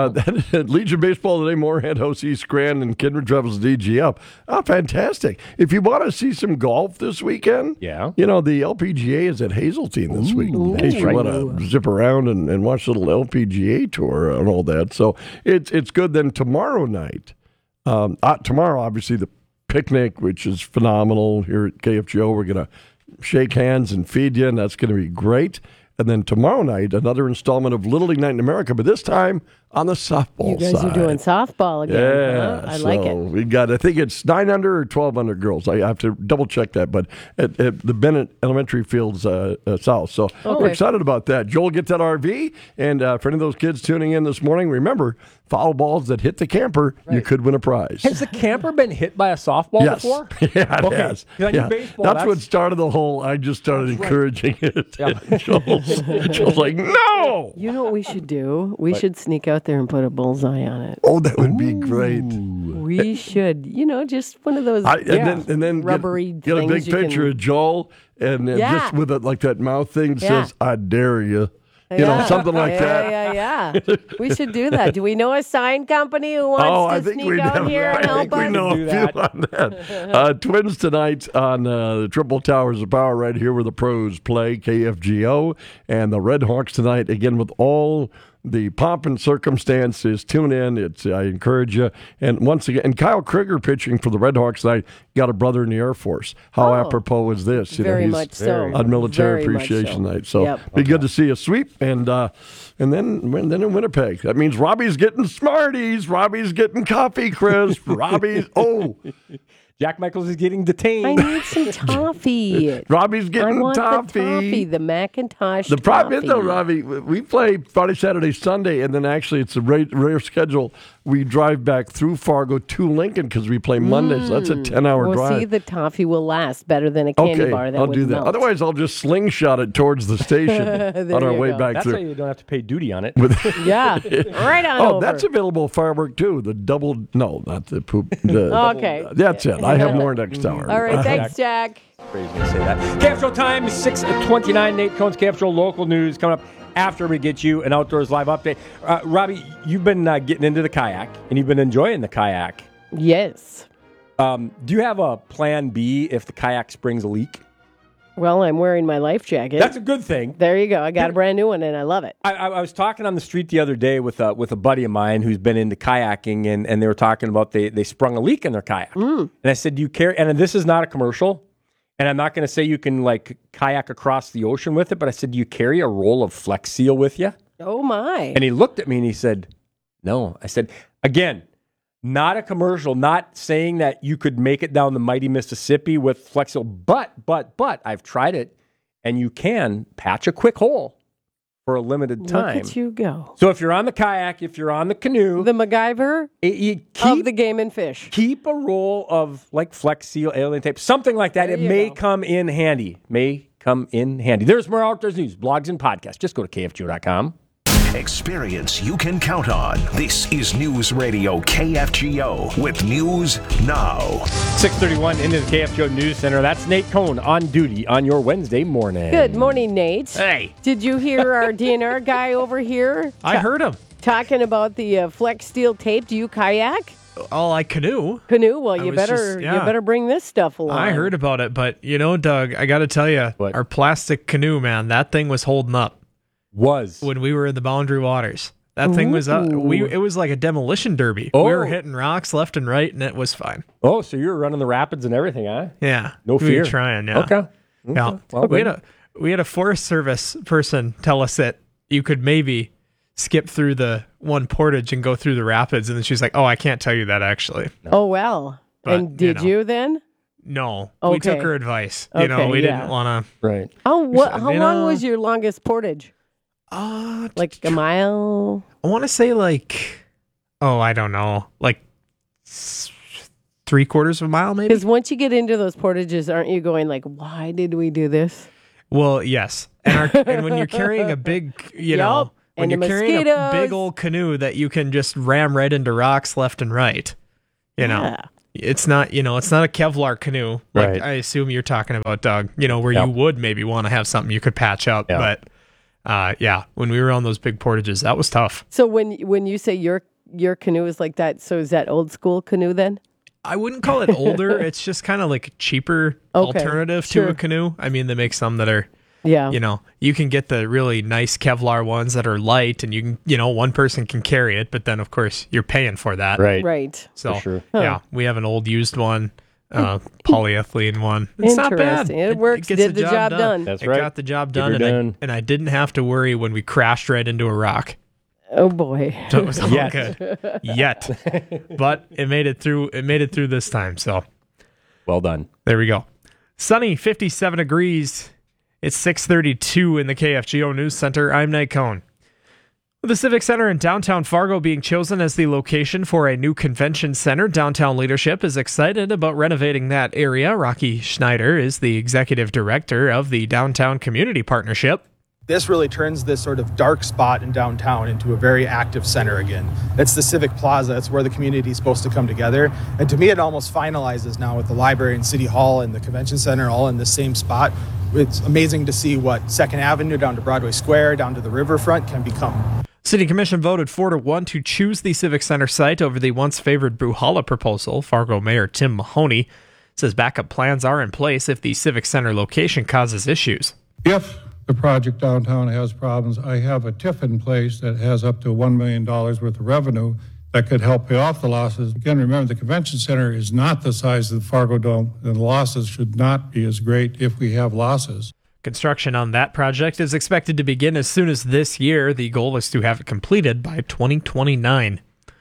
Legion Baseball today, Moorhead hosts East Grand, and Kindred travels to DGF. Oh, fantastic. If you want to see some golf this weekend, you know, the LPGA is at Hazeltine this week. In case you want to zip around and watch a little LPGA tour and all that. So it's good. Then tomorrow night, tomorrow, obviously, the picnic, which is phenomenal here at KFGO. We're going to shake hands and feed you, and that's going to be great. And then tomorrow night, another installment of Little League Night in America, but this time on the softball side. You guys are doing softball again. Yeah, huh? I like it. We got, I think it's 9 under or 12 under girls. I have to double check that, but at the Bennett Elementary Fields south. So we're excited about that. Joel, get that RV. And for any of those kids tuning in this morning, remember, foul balls that hit the camper, you could win a prize. Has the camper been hit by a softball before? Yeah, it has. Yeah. That's what started the whole, I just started encouraging it. Yeah. Joel's like, no! You know what we should do? We should sneak out there and put a bullseye on it. Oh, that would be great. We should. You know, just one of those and then rubbery get a big picture of Joel and just with like that mouth thing says, I dare you. You know, something like that. Yeah. We should do that. Do we know a sign company who wants to sneak out here and help us? We know a few on that. Twins tonight on the Triple Towers of Power right here where the pros play, KFGO. And the Red Hawks tonight, again, with all the pomp and circumstances. Tune in. I encourage you. And once again, and Kyle Krieger pitching for the Red Hawks tonight, got a brother in the Air Force. How apropos is this? You very know, much so. On Military Appreciation Night. So be good to see a sweep. And then in Winnipeg, that means Robbie's getting Smarties. Robbie's getting coffee crisp. Robbie's, Jack Michaels is getting detained. I need some toffee. Robbie's getting toffee. The Macintosh The problem is, though, Robbie, we play Friday, Saturday, Sunday, and then actually it's a rare schedule. We drive back through Fargo to Lincoln because we play Monday, so that's a 10-hour drive. See, the toffee will last better than a candy bar. I'll do that. Melt. Otherwise, I'll just slingshot it towards the station on our way back through. That's how you don't have to pay duty on it. Yeah, right on over. That's available firework, too. The double, no, not the poop. Okay. That's it. I have more next hour. All right, thanks, Jack. Crazy to say that. KFGO time, 6:29. Nate Cohn's KFGO local news coming up after we get you an Outdoors Live update. Robbie, you've been getting into the kayak, and you've been enjoying the kayak. Yes. Do you have a plan B if the kayak springs a leak? Well, I'm wearing my life jacket. That's a good thing. There you go. I got a brand new one, and I love it. I was talking on the street the other day with a buddy of mine who's been into kayaking, and they were talking about they sprung a leak in their kayak. And I said, do you carry, and this is not a commercial, and I'm not going to say you can like kayak across the ocean with it, but I said, do you carry a roll of Flex Seal with you? Oh, my. And he looked at me and he said, no. I said, again, not a commercial, not saying that you could make it down the mighty Mississippi with Flex Seal, but I've tried it, and you can patch a quick hole for a limited time. Look at you go. So if you're on the kayak, if you're on the canoe, the MacGyver of the Game and Fish, keep a roll of like Flex Seal, alien tape, something like that. It may come in handy. There's more Outdoors news, blogs, and podcasts. Just go to KFGO.com. Experience you can count on. This is News Radio KFGO with News Now. 6:31 into the KFGO News Center. That's Nate Cohn on duty on your Wednesday morning. Good morning, Nate. Hey. Did you hear our DNR guy over here? I heard him. Talking about the Flex steel tape. Do you kayak? Oh, I canoe. Canoe? Well, you better bring this stuff along. I heard about it, but Doug, I got to tell you, our plastic canoe, man, that thing was holding up. When we were in the Boundary Waters. That thing was up. It was like a demolition derby. Oh. We were hitting rocks left and right, and it was fine. Oh, so you were running the rapids and everything, huh? Yeah. No we fear. were trying, yeah. Okay. Yeah. Well, we had a Forest Service person tell us that you could maybe skip through the one portage and go through the rapids, and then she's like, "Oh, I can't tell you that actually." Oh well. But, and did you then? No, okay. We took her advice. Okay, We didn't want to. Right. How long was your longest portage? Like a mile? I want to say I don't know, like 3/4 of a mile, maybe. Because once you get into those portages, aren't you going like, "Why did we do this?" Well, yes, and when you're carrying a big, when you're carrying a big old canoe that you can just ram right into rocks left and right, it's not, it's not a Kevlar canoe like Right. I assume you're talking about, Doug. Where you would maybe want to have something you could patch up, but when we were on those big portages, that was tough. So when you say your canoe is like that, so is that old school canoe then? I wouldn't call it older. It's just kind of like a cheaper alternative to a canoe. I mean, they make some that are, you can get the really nice Kevlar ones that are light, and you can, one person can carry it, but then of course you're paying for that. Right. So For sure. we have an old used one, polyethylene one. It's not bad. Interesting. It works. gets Did the job done. That's It right. got the job Get her done, done. and I didn't have to worry when we crashed right into a rock. Oh boy. So it was all Yet. good. Yet. But it made it through this time. So Well done. there we go. Sunny, 57 degrees. It's 6:32 in the KFGO News Center. I'm Nate Cohn. With the Civic Center in downtown Fargo being chosen as the location for a new convention center, downtown leadership is excited about renovating that area. Rocky Schneider is the executive director of the Downtown Community Partnership. This really turns this sort of dark spot in downtown into a very active center again. It's the Civic Plaza. It's where the community is supposed to come together. And to me, it almost finalizes now with the library and City Hall and the convention center all in the same spot. It's amazing to see what 2nd Avenue down to Broadway Square, down to the riverfront can become. City Commission voted 4-1 to choose the Civic Center site over the once favored Bruhala proposal. Fargo Mayor Tim Mahoney says backup plans are in place if the Civic Center location causes issues. If the project downtown has problems, I have a TIF in place that has up to $1 million worth of revenue that could help pay off the losses. Again, remember, the convention center is not the size of the Fargo Dome, and the losses should not be as great if we have losses. Construction on that project is expected to begin as soon as this year. The goal is to have it completed by 2029.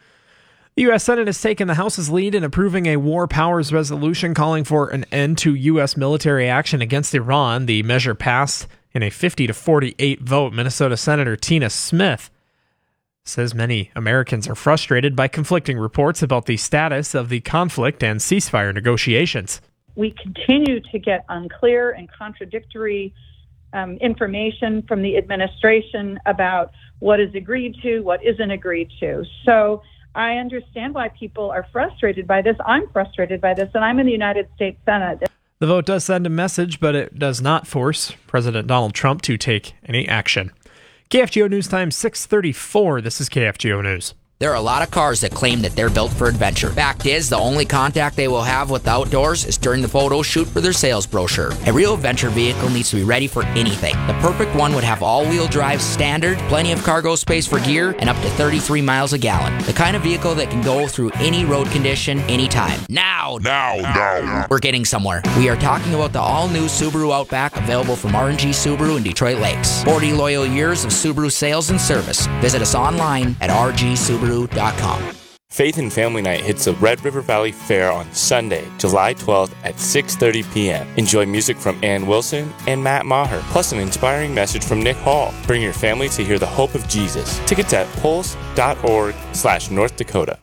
The U.S. Senate has taken the House's lead in approving a war powers resolution calling for an end to U.S. military action against Iran. The measure passed in a 50-48 vote. Minnesota Senator Tina Smith says many Americans are frustrated by conflicting reports about the status of the conflict and ceasefire negotiations. We continue to get unclear and contradictory information from the administration about what is agreed to, what isn't agreed to. So I understand why people are frustrated by this. I'm frustrated by this, and I'm in the United States Senate. The vote does send a message, but it does not force President Donald Trump to take any action. KFGO News Time 6:34. This is KFGO News. There are a lot of cars that claim that they're built for adventure. Fact is, the only contact they will have with the outdoors is during the photo shoot for their sales brochure. A real adventure vehicle needs to be ready for anything. The perfect one would have all-wheel drive standard, plenty of cargo space for gear, and up to 33 miles a gallon. The kind of vehicle that can go through any road condition, anytime. Now! We're getting somewhere. We are talking about the all-new Subaru Outback, available from R&G Subaru in Detroit Lakes. 40 loyal years of Subaru sales and service. Visit us online at rgsubaru.com. Faith and Family Night hits the Red River Valley Fair on Sunday, July 12th at 6:30 p.m. Enjoy music from Ann Wilson and Matt Maher, plus an inspiring message from Nick Hall. Bring your family to hear the hope of Jesus. Tickets at pulse.org/North Dakota.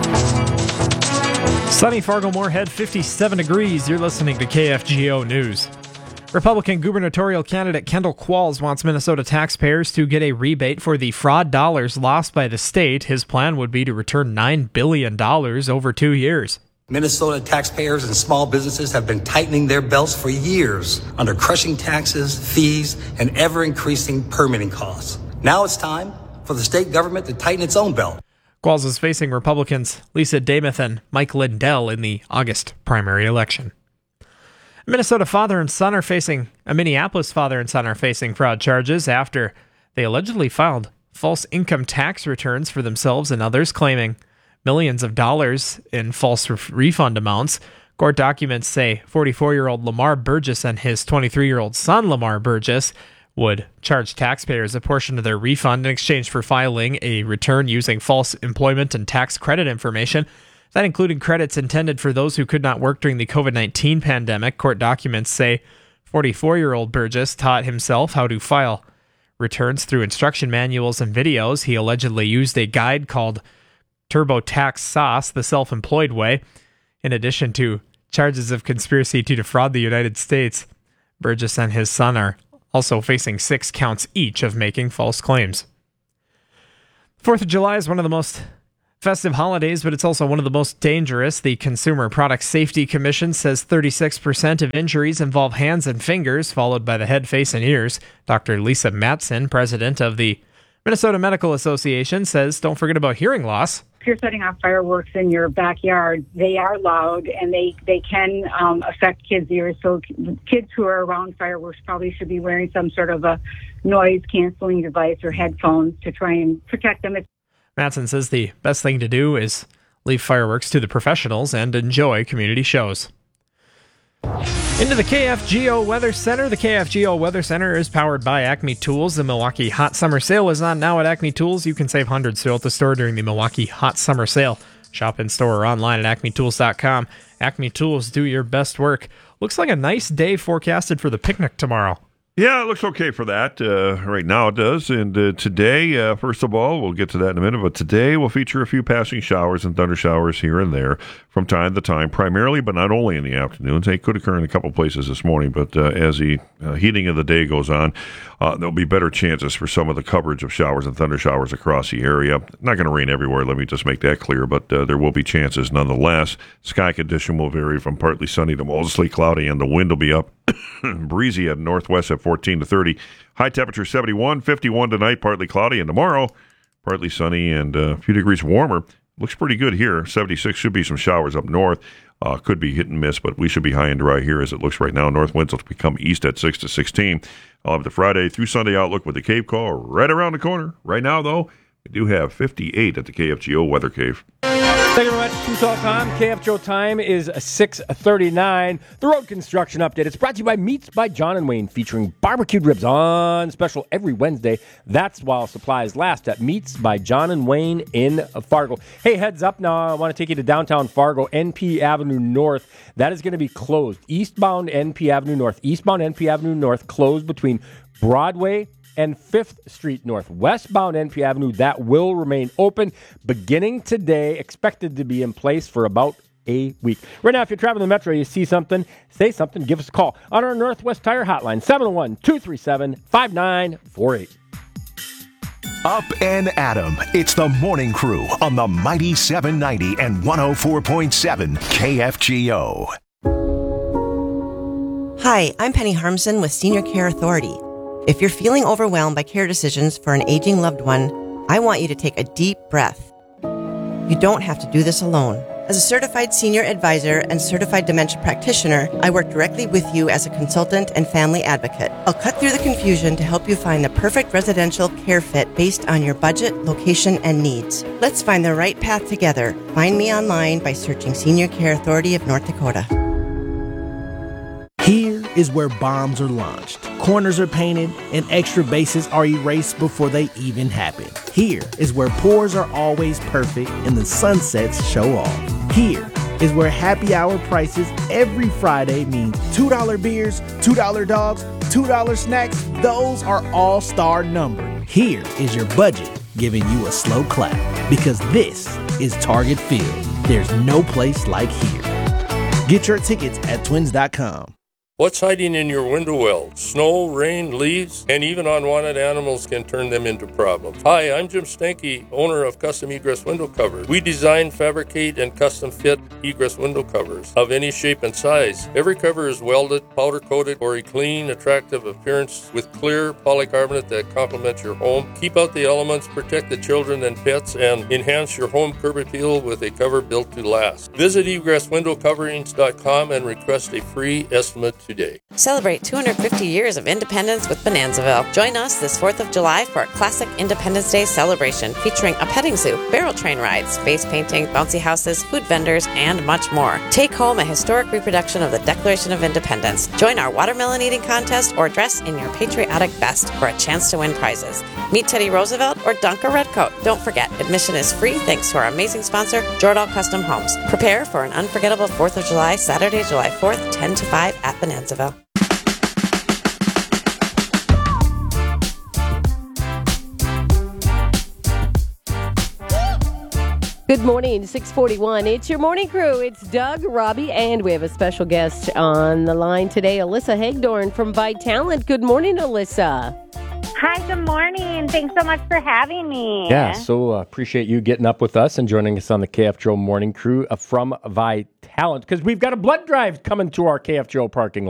Sunny Fargo Moorhead, 57 degrees. You're listening to KFGO News. Republican gubernatorial candidate Kendall Qualls wants Minnesota taxpayers to get a rebate for the fraud dollars lost by the state. His plan would be to return $9 billion over 2 years. Minnesota taxpayers and small businesses have been tightening their belts for years under crushing taxes, fees, and ever-increasing permitting costs. Now it's time for the state government to tighten its own belt. Qualls is facing Republicans Lisa Damoth and Mike Lindell in the August primary election. Minnesota father and son are facing Minneapolis father and son are facing fraud charges after they allegedly filed false income tax returns for themselves and others, claiming millions of dollars in false refund amounts. Court documents say 44-year-old Lamar Burgess and his 23-year-old son Lamar Burgess would charge taxpayers a portion of their refund in exchange for filing a return using false employment and tax credit information. That included credits intended for those who could not work during the COVID-19 pandemic. Court documents say 44-year-old Burgess taught himself how to file returns through instruction manuals and videos. He allegedly used a guide called TurboTax Sauce, the self-employed way. In addition to charges of conspiracy to defraud the United States, Burgess and his son are also facing 6 counts each of making false claims. 4th of July is one of the most festive holidays, but it's also one of the most dangerous. The Consumer Product Safety Commission says 36% of injuries involve hands and fingers, followed by the head, face, and ears. Dr. Lisa Matson, president of the Minnesota Medical Association, says don't forget about hearing loss. If you're setting off fireworks in your backyard, they are loud and they can affect kids' ears. So kids who are around fireworks probably should be wearing some sort of a noise-canceling device or headphones to try and protect them. Matson says the best thing to do is leave fireworks to the professionals and enjoy community shows. Into the KFGO Weather Center. The KFGO Weather Center is powered by Acme Tools. The Milwaukee Hot Summer Sale is on now at Acme Tools. You can save hundreds throughout the store during the Milwaukee Hot Summer Sale. Shop in store or online at acmetools.com. Acme Tools, do your best work. Looks like a nice day forecasted for the picnic tomorrow. Yeah, it looks okay for that. Right now it does. And today, first of all, we'll get to that in a minute, but today we'll feature a few passing showers and thunder showers here and there from time to time, primarily, but not only in the afternoons. They could occur in a couple places this morning, but as the heating of the day goes on, there'll be better chances for some of the coverage of showers and thunder showers across the area. Not going to rain everywhere, let me just make that clear, but there will be chances nonetheless. Sky condition will vary from partly sunny to mostly cloudy, and the wind will be up. Breezy at northwest at 14 to 30. High temperature 71, 51 tonight, partly cloudy, and tomorrow partly sunny and a few degrees warmer. Looks pretty good here. 76 should be some showers up north. Could be hit and miss, but we should be high and dry here as it looks right now. North winds will become east at 6 to 16. I'll have the Friday through Sunday outlook with the Cave Call right around the corner. Right now, though, we do have 58 at the KFGO Weather Cave. Thank you very much. True Talk time. KFGO time is 6:39. The road construction update. It's brought to you by Meats by John and Wayne, featuring barbecued ribs on special every Wednesday. That's while supplies last at Meats by John and Wayne in Fargo. Hey, heads up now. I want to take you to downtown Fargo, NP Avenue North. That is going to be closed. Eastbound NP Avenue North closed between Broadway and 5th Street North. Westbound NP Avenue, that will remain open beginning today, expected to be in place for about a week. Right now, if you're traveling the Metro, you see something, say something, give us a call on our Northwest Tire Hotline, 701-237-5948. Up and Adam. It's the Morning Crew on the Mighty 790 and 104.7 KFGO. Hi, I'm Penny Harmson with Senior Care Authority. If you're feeling overwhelmed by care decisions for an aging loved one, I want you to take a deep breath. You don't have to do this alone. As a certified senior advisor and certified dementia practitioner, I work directly with you as a consultant and family advocate. I'll cut through the confusion to help you find the perfect residential care fit based on your budget, location, and needs. Let's find the right path together. Find me online by searching Senior Care Authority of North Dakota. Here is where bombs are launched, corners are painted, and extra bases are erased before they even happen. Here is where pours are always perfect and the sunsets show off. Here is where happy hour prices every Friday means $2 beers, $2 dogs, $2 snacks. Those are all-star numbered. Here is your budget giving you a slow clap, because this is Target Field. There's no place like here. Get your tickets at twins.com. What's hiding in your window well? Snow, rain, leaves, and even unwanted animals can turn them into problems. Hi, I'm Jim Stanky, owner of Custom Egress Window Covers. We design, fabricate, and custom fit egress window covers of any shape and size. Every cover is welded, powder coated for a clean, attractive appearance with clear polycarbonate that complements your home. Keep out the elements, protect the children and pets, and enhance your home curb appeal with a cover built to last. Visit egresswindowcoverings.com and request a free estimate today. Celebrate 250 years of independence with Bonanzaville. Join us this 4th of July for a classic Independence Day celebration featuring a petting zoo, barrel train rides, face painting, bouncy houses, food vendors, and much more. Take home a historic reproduction of the Declaration of Independence. Join our watermelon eating contest or dress in your patriotic best for a chance to win prizes. Meet Teddy Roosevelt or dunk a redcoat. Don't forget, admission is free thanks to our amazing sponsor, Jordahl Custom Homes. Prepare for an unforgettable 4th of July, Saturday, July 4th, 10 to 5 at Bonanzaville. Good morning, 641. It's your morning crew. It's Doug, Robbie, and we have a special guest on the line today, Alyssa Hagdorn from Vitalant. Good morning, Alyssa. Hi, good morning. Thanks so much for having me. Yeah, so appreciate you getting up with us and joining us on the KFGO morning crew from Vitalant, because we've got a blood drive coming to our KFGO parking lot.